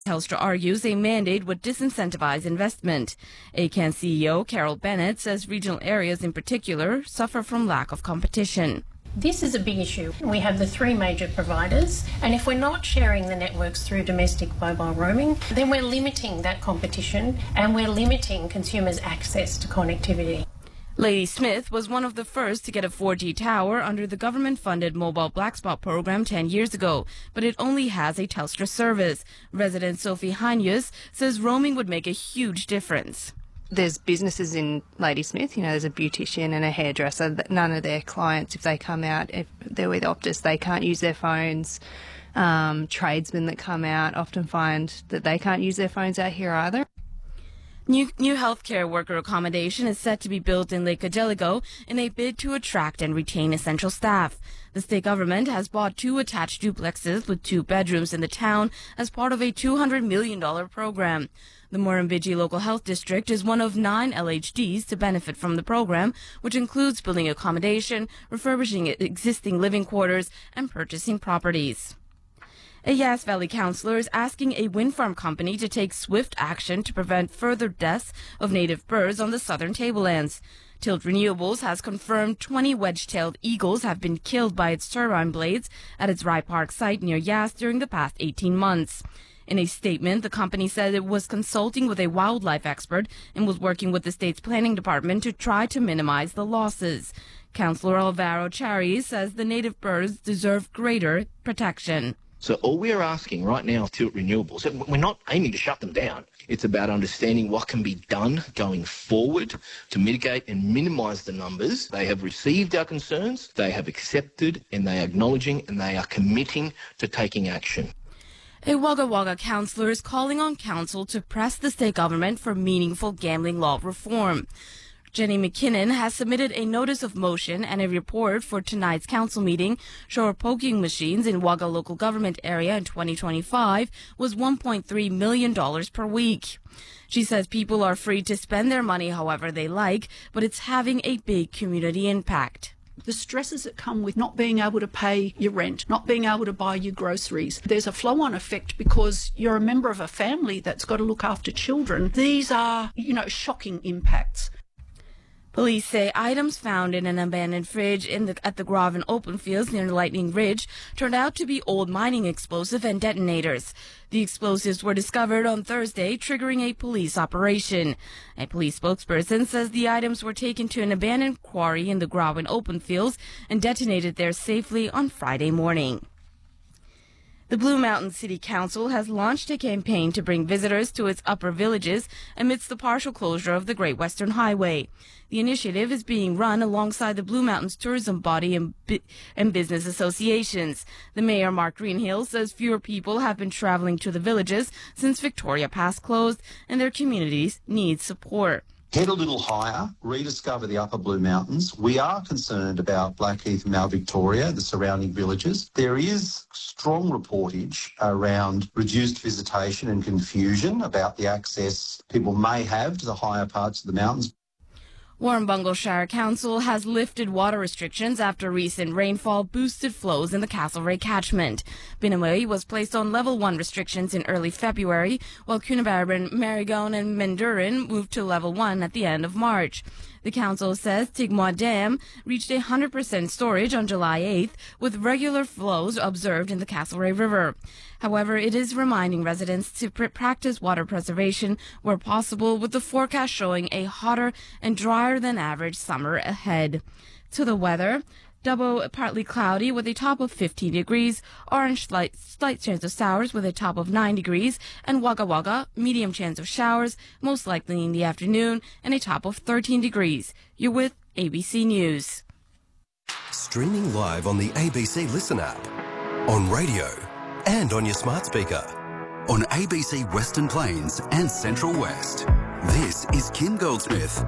Telstra argues a mandate would disincentivize investment. ACAN CEO Carol Bennett says regional areas in particular suffer from lack of competition. This is a big issue. We have the three major providers, and if we're not sharing the networks through domestic mobile roaming, then we're limiting that competition and we're limiting consumers' access to connectivity. Ladysmith was one of the first to get a 4G tower under the government-funded Mobile Black Spot program 10 years ago, but it only has a Telstra service. Resident Sophie Heinjes says roaming would make a huge difference. There's businesses in Ladysmith, there's a beautician and a hairdresser. None of their clients, if they come out, if they're with Optus, they can't use their phones. Tradesmen that come out often find that they can't use their phones out here either. New healthcare worker accommodation is set to be built in Lake Ajeligo in a bid to attract and retain essential staff. The state government has bought 2 attached duplexes with 2 bedrooms in the town as part of a $200 million program. The Murrumbidgee Local Health District is one of 9 LHDs to benefit from the program, which includes building accommodation, refurbishing existing living quarters, and purchasing properties. A Yass Valley councillor is asking a wind farm company to take swift action to prevent further deaths of native birds on the southern tablelands. Tilt Renewables has confirmed 20 wedge-tailed eagles have been killed by its turbine blades at its Rye Park site near Yass during the past 18 months. In a statement, the company said it was consulting with a wildlife expert and was working with the state's planning department to try to minimize the losses. Councillor Alvaro Charis says the native birds deserve greater protection. So all we are asking right now of Tilt Renewables, we're not aiming to shut them down. It's about understanding what can be done going forward to mitigate and minimise the numbers. They have received our concerns, they have accepted, and they are acknowledging and they are committing to taking action. A Wagga Wagga councillor is calling on council to press the state government for meaningful gambling law reform. Jenny McKinnon has submitted a notice of motion and a report for tonight's council meeting. Sure, poking machines in Wagga local government area in 2025 was $1.3 million per week. She says people are free to spend their money however they like, but it's having a big community impact. The stresses that come with not being able to pay your rent, not being able to buy your groceries. There's a flow-on effect because you're a member of a family that's got to look after children. These are, shocking impacts. Police say items found in an abandoned fridge at the Graven open fields near Lightning Ridge turned out to be old mining explosive and detonators. The explosives were discovered on Thursday, triggering a police operation. A police spokesperson says the items were taken to an abandoned quarry in the Graven open fields and detonated there safely on Friday morning. The Blue Mountain City Council has launched a campaign to bring visitors to its upper villages amidst the partial closure of the Great Western Highway. The initiative is being run alongside the Blue Mountains tourism body and business associations. The mayor, Mark Greenhill, says fewer people have been traveling to the villages since Victoria Pass closed, and their communities need support. Head a little higher, rediscover the upper Blue Mountains. We are concerned about Blackheath and Mount Victoria, the surrounding villages. There is strong reportage around reduced visitation and confusion about the access people may have to the higher parts of the mountains. Warrumbungle Shire Council has lifted water restrictions after recent rainfall boosted flows in the Castlereagh catchment. Binnaway was placed on level 1 restrictions in early February, while Coonabarabran, Marygone and Mendurin moved to level 1 at the end of March. The council says Tigmoy Dam reached 100% storage on July 8th, with regular flows observed in the Castlereagh River. However, it is reminding residents to practice water preservation where possible, with the forecast showing a hotter and drier than average summer ahead. To the weather, Dubbo partly cloudy with a top of 15 degrees, Orange slight chance of showers with a top of 9 degrees, and Wagga Wagga medium chance of showers, most likely in the afternoon, and a top of 13 degrees. You're with ABC News. Streaming live on the ABC Listen app, on radio and on your smart speaker, on ABC Western Plains and Central West. This is Kim Goldsmith.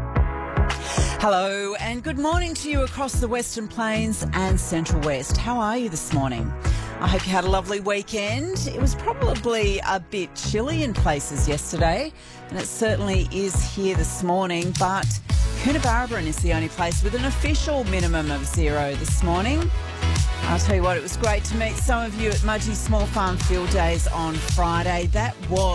Hello and good morning to you across the Western Plains and Central West. How are you this morning? I hope you had a lovely weekend. It was probably a bit chilly in places yesterday, and it certainly is here this morning, but Coonabarabran is the only place with an official minimum of 0 this morning. I'll tell you what, it was great to meet some of you at Mudgee Small Farm Field Days on Friday. That was